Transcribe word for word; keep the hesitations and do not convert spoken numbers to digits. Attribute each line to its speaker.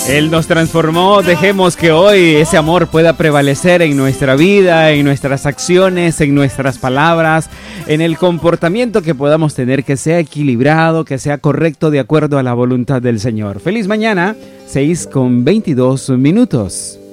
Speaker 1: Él nos transformó, dejemos que hoy ese amor pueda prevalecer en nuestra vida, en nuestras acciones, en nuestras palabras, en el comportamiento que podamos tener, que sea equilibrado, que sea correcto de acuerdo a la voluntad del Señor. Feliz mañana, seis con veintidós minutos.